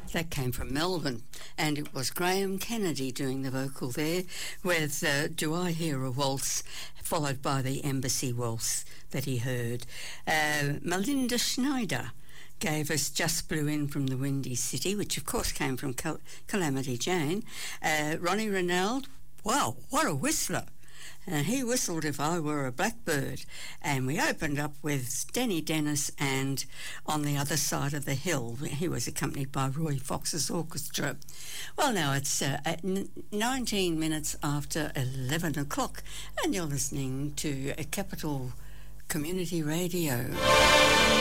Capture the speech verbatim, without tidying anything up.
That came from Melbourne, and it was Graham Kennedy doing the vocal there with uh, Do I Hear a Waltz, followed by the Embassy Waltz that he heard. Uh, Melinda Schneider gave us Just Blew In from the Windy City, which of course came from Cal- Calamity Jane. Uh, Ronnie Ronald, wow, what a whistler. And he whistled If I Were a Blackbird. And we opened up with Denny Dennis and On the Other Side of the Hill. He was accompanied by Roy Fox's orchestra. Well, now it's uh, at nineteen minutes after eleven o'clock, and you're listening to a Capital Community Radio.